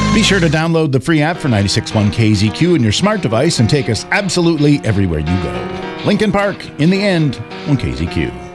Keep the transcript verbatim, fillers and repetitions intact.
Be sure to download the free app for ninety-six point one K Z Q in your smart device and take us absolutely everywhere you go. Lincoln Park, in the end, on K Z Q.